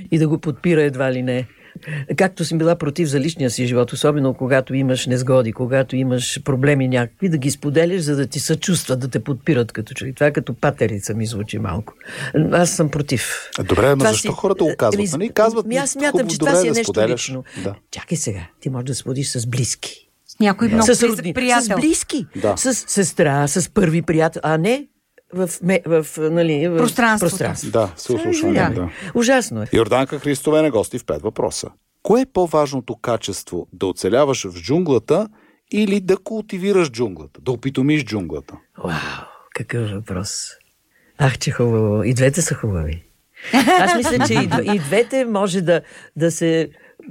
и да го подпира едва ли не. Както съм била против за личния си живот, особено когато имаш незгоди, когато имаш проблеми някакви, да ги споделяш, за да ти съчувстват, да те подпират като човек. Това като патерица ми звучи малко. Аз съм против. Добре, но защо хората го казват? Казват, аз смятам, че това си е нещо споделяш. лично. Да. Чакай сега, ти можеш да споделиш с близки. Някой много близък приятел. С близки, да. с сестра, с първи приятел, а не в пространството. Да, съслушване. Да. Ужасно е. Йорданка Христова е на гости в 5 въпроса. Кое е по-важното качество? Да оцеляваш в джунглата или да култивираш джунглата? Да опитомиш джунглата? Вау, какъв въпрос. Ах, че хубаво. И двете са хубави. Аз мисля, че и двете може да се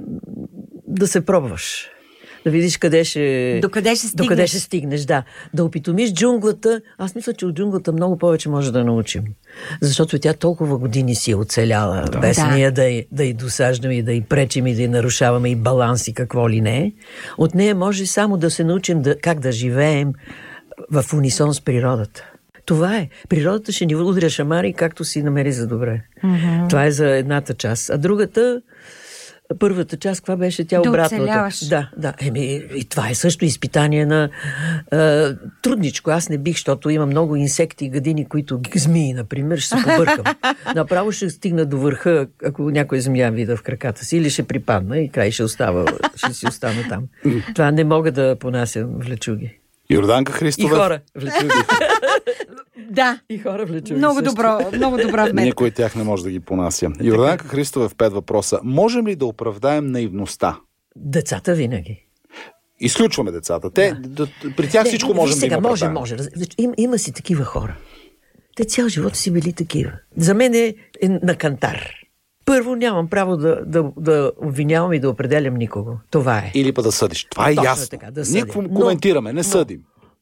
пробваш. Да видиш докъде ще стигнеш, да. Да опитомиш джунглата. Аз мисля, че от джунглата много повече може да научим. Защото тя толкова години си е оцеляла. Да. Без ние да й досаждаме и да й пречим и да й нарушаваме и баланс и какво ли не. От нея може само да се научим как да живеем в унисон с природата. Това е. Природата ще ни удря шамари, както си намери за добре. Mm-hmm. Това е за едната част. А другата... Първата част, каква беше тя обратната? Оцеляваш. Да. И това е също изпитание на трудничко. Аз не бих, защото има много инсекти и гадини, които змии, например, ще се побъркам. Направо ще стигна до върха, ако някой змия вида в краката си, или ще припадна и край ще си остана там. Това не мога да понасям влечуги. Йорданка Христова. И хора влечуги. Да. И хора влечуги. Много добра вметка. Никой от тях не може да ги понася. Йорданка Христова в 5 въпроса. Можем ли да оправдаем наивността? Децата винаги. Изключваме децата. При тях всичко можем да им оправдаем. Може. Има си такива хора. Те цял живот си били такива. За мен е на кантар. Първо, нямам право да обвинявам и да определям никого. Това е. Или да съдиш. Това е точно ясно. така, да Никакво коментираме, не съдим.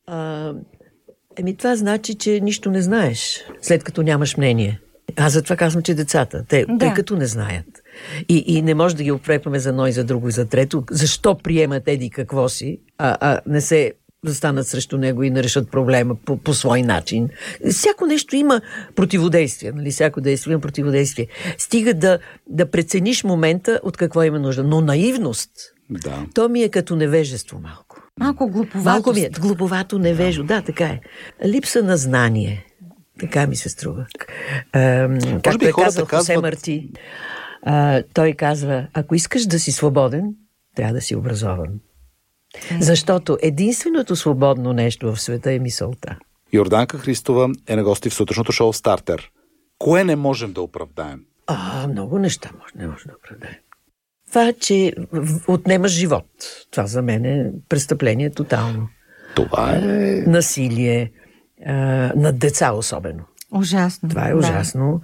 Това значи, че нищо не знаеш, след като нямаш мнение. Аз затова казвам, че децата, тъй като не знаят. И не може да ги упрекваме за едно и за друго и за трето. Защо приемат еди какво си, а не се застанат срещу него и не решат проблема по свой начин. Всяко нещо има противодействие, нали? Всяко действие има противодействие. Стига да прецениш момента от какво има нужда. Но наивност, то ми е като невежество малко. Малко глуповато. Малко ми е глуповато, невежо. Да, така е. Липса на знание. Така ми се струва. Както е казал Хосе Марти, той казва, ако искаш да си свободен, трябва да си образован. Защото единственото свободно нещо в света е мисълта. Йорданка Христова е на гости в сутрешното шоу Стартер. Кое не можем да оправдаем? Много неща не може да оправдаем. Това, че отнемаш живот. Това за мен е престъпление тотално. Това е... Насилие, над деца особено. Ужасно. Това е ужасно.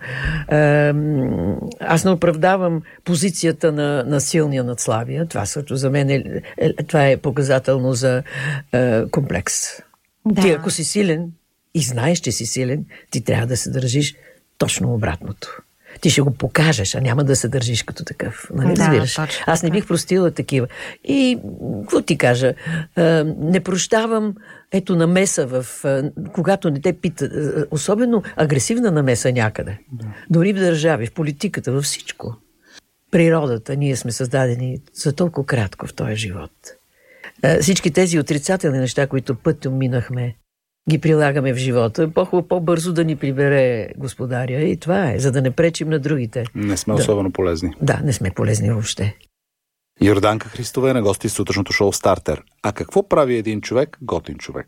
Аз не оправдавам позицията на силния над слабия. Това също за мен това е показателно за комплекс. Да. Ти ако си силен и знаеш, че си силен, ти трябва да се държиш точно обратното. Ти ще го покажеш, а няма да се държиш като такъв. Нали разбираш? Аз не бих простила такива. И, какво ти кажа, не прощавам намеса когато не те питат, особено агресивна намеса някъде. Да. Дори в държави, в политиката, във всичко. Природата, ние сме създадени за толкова кратко в този живот. Всички тези отрицателни неща, които пътем минахме, ги прилагаме в живота, по-хубаво по-бързо да ни прибере господаря и това е, за да не пречим на другите. Не сме особено полезни. Да, не сме полезни въобще. Йорданка Христова е на гости в сутрешното шоу Стартер. А какво прави един човек готин човек?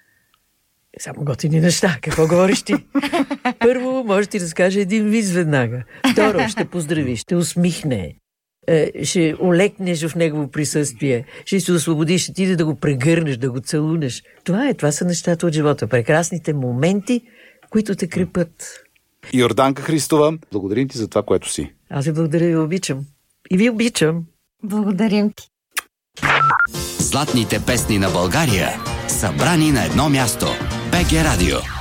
Само готини неща. Какво говориш ти? Първо, може ти да скаже един виз веднага. Второ, ще поздрави, ще усмихне. Ще олекнеш в негово присъствие, ще се освободиш, ще ти да го прегърнеш, да го целунеш. Това са нещата от живота. Прекрасните моменти, които те крепят. Йорданка Христова, благодарим ти за това, което си. Аз ви благодаря и ви обичам. И ви обичам. Благодарим ти. Златните песни на България, събрани на едно място. БГ Радио.